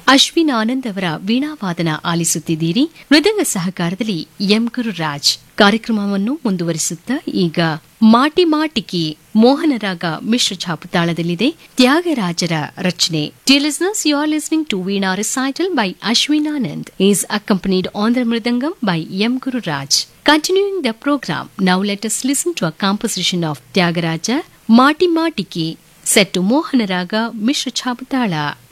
ಅಶ್ವಿನ್ ಆನಂದ್ ಅವರ ವೀಣಾವಾದನ ಆಲಿಸುತ್ತಿದ್ದೀರಿ. ಮೃದಂಗ ಸಹಕಾರದಲ್ಲಿ ಎಂ ಗುರುರಾಜ್. ಕಾರ್ಯಕ್ರಮವನ್ನು ಮುಂದುವರಿಸುತ್ತಾ ಈಗ ಮಾಟಿ ಮಾಟಿಕಿ ಮೋಹನರಾಗ ಮಿಶ್ರ ಛಾಪುತಾಳದಲ್ಲಿದೆ. ತ್ಯಾಗರಾಜರ ರಚನೆ. Dear listeners, you are listening to Veena recital by Ashwin Anand. He is accompanied on the mridangam by M. Guru Raj. Continuing the program, now let us listen to a composition of Tyagaraja, Mati Matiki, set to Mohanaraga Mishra Chaputala.